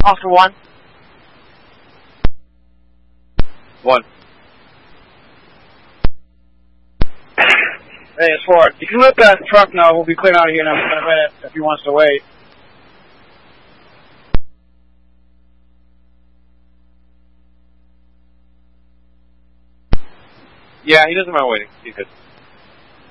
Off to 1. 1. Hey, it's 4. You can let that truck know. We'll be clear out of here in a minute if he wants to wait. Yeah, he doesn't mind waiting. He's good.